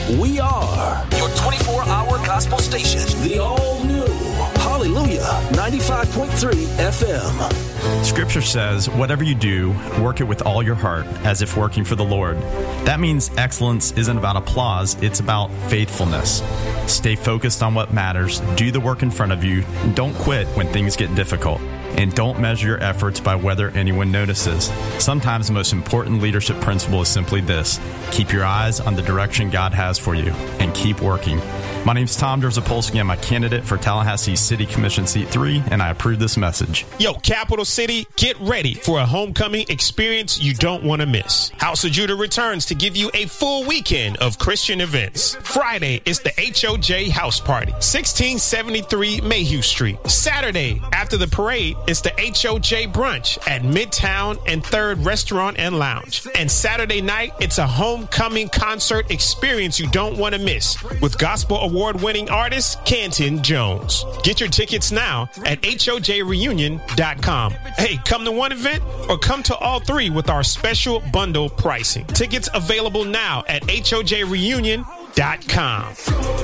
We are your 24-hour gospel station, the all-new Hallelujah 95.3 FM. Scripture says, whatever you do, work it with all your heart, as if working for the Lord. That means excellence isn't about applause, it's about faithfulness. Stay focused on what matters, do the work in front of you, don't quit when things get difficult, and don't measure your efforts by whether anyone notices. Sometimes the most important leadership principle is simply this: keep your eyes on the direction God has for you, and keep working. My name's Tom Derzapolsky. I'm a candidate for Tallahassee City Commission Seat 3, and I approve this message. Yo, Capital City, get ready for a homecoming experience you don't want to miss. House of Judah returns to give you a full weekend of Christian events. Friday is the HOJ House Party, 1673 Mayhew Street. Saturday, after the parade, it's the HOJ Brunch at Midtown and 3rd Restaurant and Lounge. And Saturday night, it's a homecoming concert experience you don't want to miss with gospel award-winning artist Canton Jones. Get your tickets now at HOJReunion.com. Hey, come to one event or come to all three with our special bundle pricing. Tickets available now at HOJReunion.com.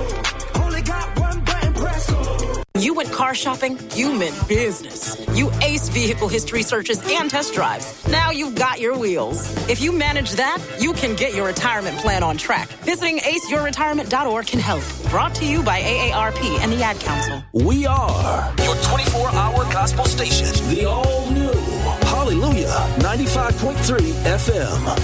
You went car shopping, you meant business. You aced vehicle history searches and test drives. Now you've got your wheels. If you manage that, you can get your retirement plan on track. Visiting aceyourretirement.org can help. Brought to you by AARP and the Ad Council. We are your 24-hour gospel station, the all-new Hallelujah 95.3 FM.